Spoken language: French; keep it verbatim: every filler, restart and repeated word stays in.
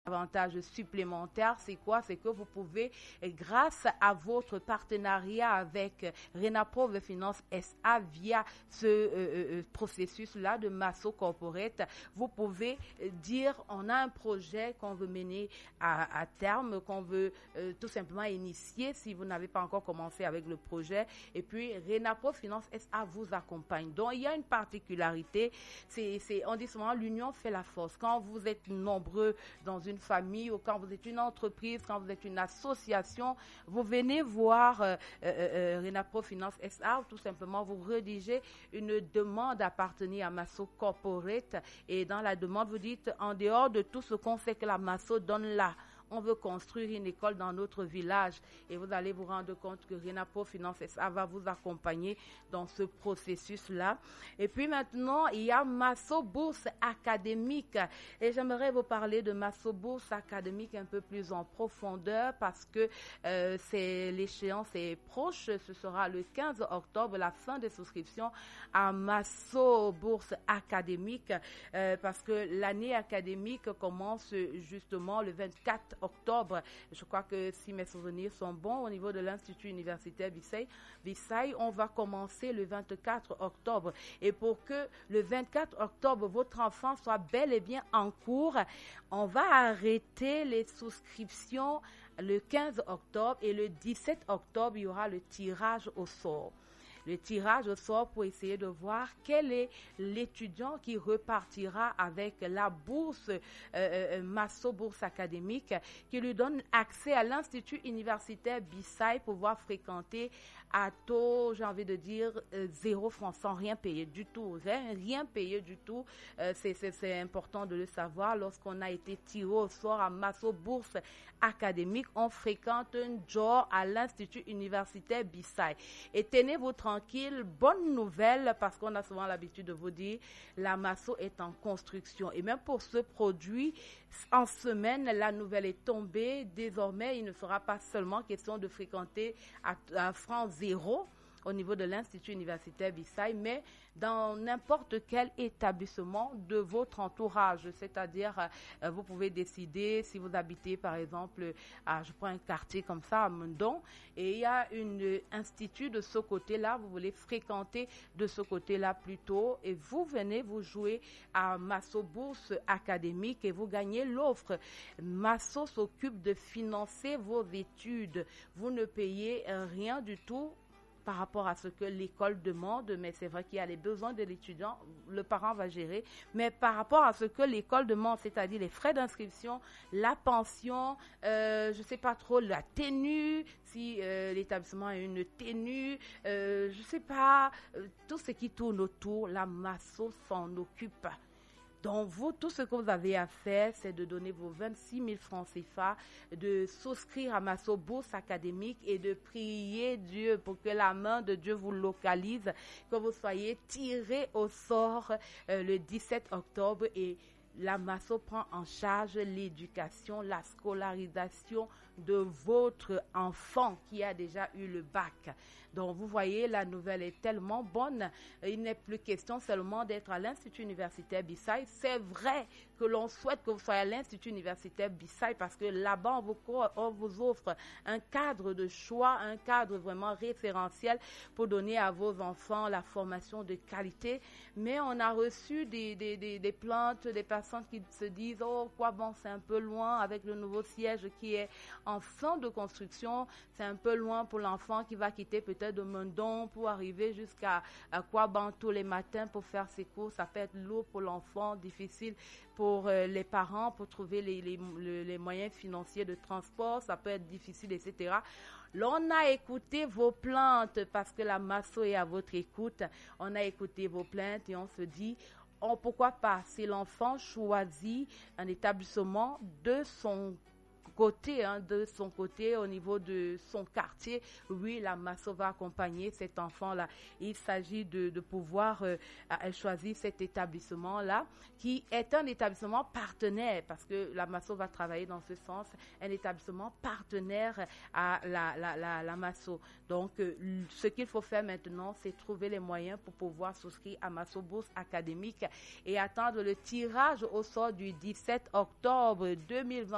avantage supplémentaire, c'est quoi? C'est que vous pouvez, grâce à votre partenariat avec Renapro Finance S A via ce euh, euh, processus-là de Masso Corporate, vous pouvez dire on a un projet qu'on veut mener à, à terme, qu'on veut euh, tout simplement initier si vous n'avez pas encore commencé avec le projet. Et puis Renapro Finance S A vous accompagne. Donc il y a une particularité, c'est, c'est on dit souvent l'union fait la force. Quand vous êtes nombreux dans une famille ou quand vous êtes une entreprise, quand vous êtes une association, vous venez voir euh, euh, euh, Renapro Finance S A ou tout simplement vous rédigez une demande à appartenir à Masso Corporate et dans la demande vous dites en dehors de tout ce qu'on sait que la Masso donne là, on veut construire une école dans notre village et vous allez vous rendre compte que Renapro Finance S A va vous accompagner dans ce processus-là. Et puis maintenant, il y a Masso Bourse Académique et j'aimerais vous parler de Masso Bourse Académique un peu plus en profondeur parce que euh, c'est l'échéance est proche. Ce sera le quinze octobre, la fin des souscriptions à Masso Bourse Académique euh, parce que l'année académique commence justement le vingt-quatre octobre. Je crois que si mes souvenirs sont bons au niveau de l'Institut universitaire Bissaï, Bissaï, on va commencer le vingt-quatre octobre. Et pour que le vingt-quatre octobre, votre enfant soit bel et bien en cours, on va arrêter les souscriptions le quinze octobre et le dix-sept octobre, il y aura le tirage au sort. Le tirage au sort pour essayer de voir quel est l'étudiant qui repartira avec la bourse euh, euh, Masso Bourse Académique qui lui donne accès à l'Institut universitaire Bissaï pour pouvoir fréquenter à taux, j'ai envie de dire, euh, zéro franc, sans rien payer du tout. Rien, rien payer du tout. Euh, c'est, c'est, c'est important de le savoir. Lorsqu'on a été tiré au sort à Masso Bourse Académique, on fréquente un jour à l'Institut universitaire Bissaï. Et tenez-vous tranquille, bonne nouvelle, parce qu'on a souvent l'habitude de vous dire, la Masso est en construction. Et même pour ce produit, en semaine, la nouvelle est tombée. Désormais, il ne sera pas seulement question de fréquenter à, à franc zéro au niveau de l'Institut universitaire Bissaï, mais dans n'importe quel établissement de votre entourage. C'est-à-dire, euh, vous pouvez décider si vous habitez, par exemple, à, je prends un quartier comme ça, à Mendon, et il y a un institut de ce côté-là, vous voulez fréquenter de ce côté-là plutôt, et vous venez vous jouer à Masso Bourse Académique et vous gagnez l'offre. Masso s'occupe de financer vos études. Vous ne payez rien du tout par rapport à ce que l'école demande, mais c'est vrai qu'il y a les besoins de l'étudiant, le parent va gérer, mais par rapport à ce que l'école demande, c'est-à-dire les frais d'inscription, la pension, euh, je ne sais pas trop, la tenue, si euh, l'établissement a une tenue, euh, je ne sais pas, euh, tout ce qui tourne autour, la Masso s'en occupe. Donc, vous, tout ce que vous avez à faire, c'est de donner vos vingt-six mille francs C F A, de souscrire à Masso Bourse Académique et de prier Dieu pour que la main de Dieu vous localise, que vous soyez tirés au sort euh, le dix-sept octobre et la Masso prend en charge l'éducation, la scolarisation de votre enfant qui a déjà eu le bac. Donc, vous voyez, la nouvelle est tellement bonne. Il n'est plus question seulement d'être à l'Institut universitaire Bissaï. C'est vrai que l'on souhaite que vous soyez à l'Institut universitaire Bissaï parce que là-bas, on vous, on vous offre un cadre de choix, un cadre vraiment référentiel pour donner à vos enfants la formation de qualité. Mais on a reçu des, des, des, des plaintes, des personnes qui se disent « Oh, quoi bon, c'est un peu loin avec le nouveau siège qui est en fin de construction. C'est un peu loin pour l'enfant qui va quitter peut-être de Mendon pour arriver jusqu'à Kouaban tous les matins pour faire ses cours. Ça peut être lourd pour l'enfant, difficile pour euh, les parents pour trouver les, les, les, les moyens financiers de transport. Ça peut être difficile, et cetera. L'on a écouté vos plaintes parce que la Masso est à votre écoute. On a écouté vos plaintes et on se dit oh, pourquoi pas, si l'enfant choisit un établissement de son côté, hein, de son côté, au niveau de son quartier, oui, la Masso va accompagner cet enfant-là. Il s'agit de, de pouvoir euh, choisir cet établissement-là, qui est un établissement partenaire, parce que la Masso va travailler dans ce sens, un établissement partenaire à la, la, la, la Masso. Donc, euh, ce qu'il faut faire maintenant, c'est trouver les moyens pour pouvoir souscrire à Masso Bourse Académique et attendre le tirage au sort du dix-sept octobre deux mille vingt.